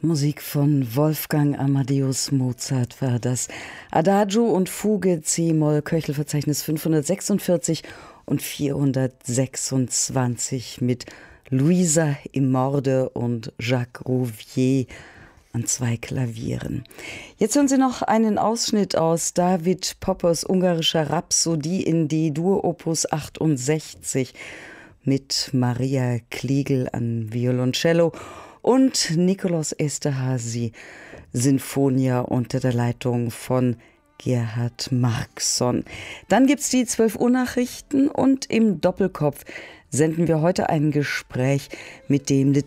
Musik von Wolfgang Amadeus Mozart war das. Adagio und Fuge C-Moll, Köchelverzeichnis 546 und 426 mit Luisa Immorde und Jacques Rouvier an 2 Klavieren. Jetzt hören Sie noch einen Ausschnitt aus David Poppers ungarischer Rhapsodie in D-Dur Opus 68 mit Maria Kliegel an Violoncello und Nikolaus Esterházy Sinfonia unter der Leitung von Gerhard Markson. Dann gibt's die 12 Uhr Nachrichten und im Doppelkopf senden wir heute ein Gespräch mit dem